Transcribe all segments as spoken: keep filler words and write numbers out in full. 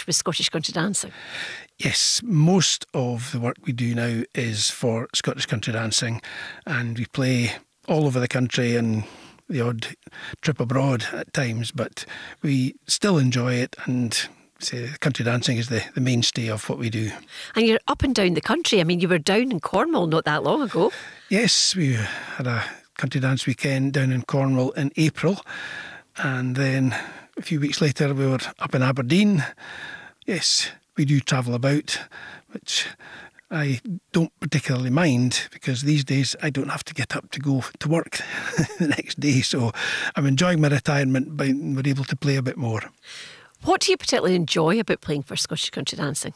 much with Scottish Country Dancing? Yes, most of the work we do now is for Scottish Country Dancing, and we play all over the country and the odd trip abroad at times, but we still enjoy it, and say country dancing is the, the mainstay of what we do. And you're up and down the country. I mean, you were down in Cornwall not that long ago. Yes, we had a country dance weekend down in Cornwall in April, and then a few weeks later we were up in Aberdeen. Yes, we do travel about, which I don't particularly mind, because these days I don't have to get up to go to work the next day, so I'm enjoying my retirement by we're able to play a bit more. What do you particularly enjoy about playing for Scottish Country Dancing?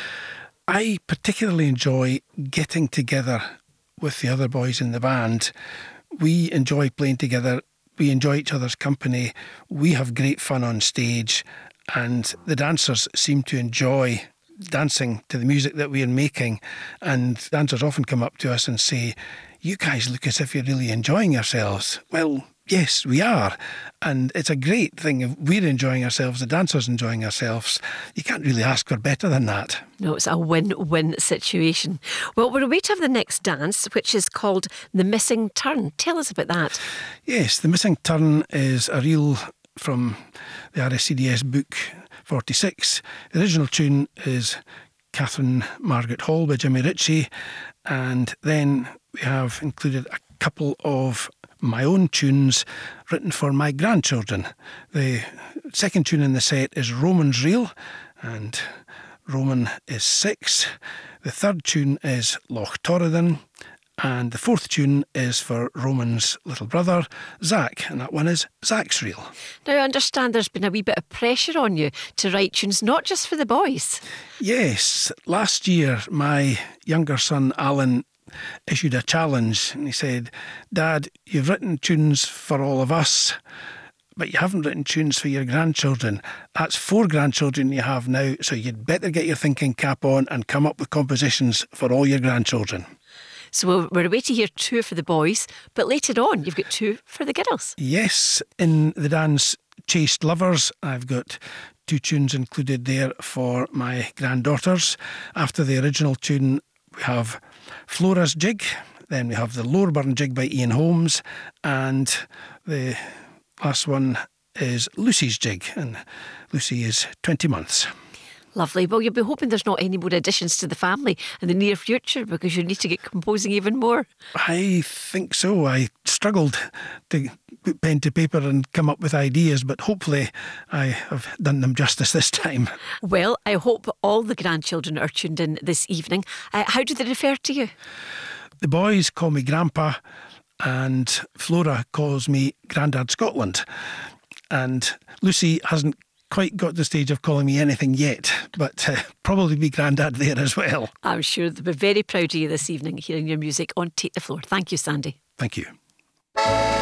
I particularly enjoy getting together with the other boys in the band. We enjoy playing together, we enjoy each other's company, we have great fun on stage, and the dancers seem to enjoy dancing to the music that we are making, and dancers often come up to us and say, "You guys look as if you're really enjoying yourselves." Well, yes, we are, and it's a great thing if we're enjoying ourselves, the dancers enjoying ourselves. You can't really ask for better than that. No, it's a win-win situation. Well, we're away to have the next dance, which is called The Missing Turn. Tell us about that. Yes, The Missing Turn is a reel from the R S C D S book forty-six. The original tune is Catherine Margaret Hall by Jimmy Ritchie, and then we have included a couple of my own tunes written for my grandchildren. The second tune in the set is Roman's Reel, and Roman is six. The third tune is Loch Torridon, and the fourth tune is for Roman's little brother, Zach, and that one is Zach's Reel. Now, I understand there's been a wee bit of pressure on you to write tunes, not just for the boys. Yes, last year my younger son Alan issued a challenge, and he said, "Dad, you've written tunes for all of us, but you haven't written tunes for your grandchildren. That's four grandchildren you have now, so you'd better get your thinking cap on and come up with compositions for all your grandchildren." So we're away to hear two for the boys, but later on you've got two for the girls. Yes, in the dance Chaste Lovers, I've got two tunes included there for my granddaughters. After the original tune, we have Flora's Jig, then we have the Loreburn Jig by Ian Holmes, and the last one is Lucy's Jig, and Lucy is twenty months. Lovely. Well, you'll be hoping there's not any more additions to the family in the near future, because you need to get composing even more. I think so. I struggled to put pen to paper and come up with ideas, but hopefully I have done them justice this time. Well, I hope all the grandchildren are tuned in this evening. Uh, how do they refer to you? The boys call me Grandpa, and Flora calls me Grandad Scotland. And Lucy hasn't quite got to the stage of calling me anything yet, but uh, probably be Grandad there as well. I'm sure they'll be very proud of you this evening, hearing your music on Take the Floor. Thank you, Sandy. Thank you.